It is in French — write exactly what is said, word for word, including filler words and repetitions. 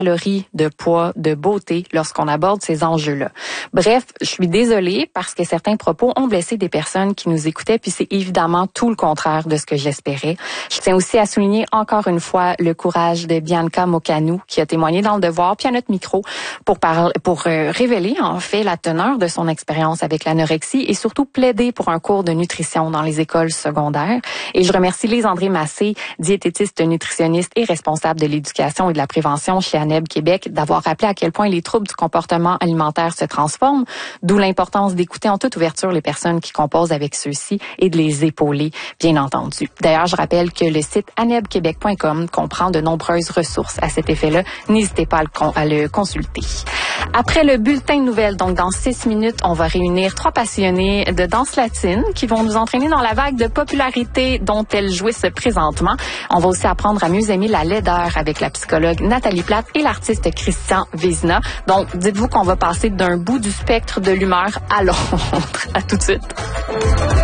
calories, de poids, de beauté lorsqu'on aborde ces enjeux-là. Bref, je suis désolée parce que certains propos ont blessé des personnes qui nous écoutaient, puis c'est évidemment tout le contraire de ce que j'espérais. Je tiens aussi à souligner encore une fois le courage de Bianca Mocanou qui a témoigné dans Le Devoir puis à notre micro pour parler, pour euh, révéler en fait la teneur de son expérience avec l'anorexie et surtout plaider pour un cours de nutrition dans les écoles secondaires. Et je remercie Lise André Massé, diététiste, nutritionniste et responsable de l'éducation et de la prévention chez ANEB Québec, d'avoir rappelé à quel point les troubles du comportement alimentaire se transforment, d'où l'importance d'écouter en toute ouverture les personnes qui composent avec ceux-ci et de les épauler, bien entendu. D'ailleurs, je rappelle que le site aneb québec point com comprend de nombreuses ressources à cet effet-là. N'hésitez pas à le, con- à le consulter. Après le bulletin de nouvelles, donc dans six minutes, on va réunir trois passionnés de danse latine qui vont nous entraîner dans la vague de popularité dont elles jouissent présentement. On va aussi apprendre à mieux aimer la laideur avec la psychologue Nathalie Plate et l'artiste Christian Vézina. Donc, dites-vous qu'on va passer d'un bout du spectre de l'humeur à l'autre. À tout de suite.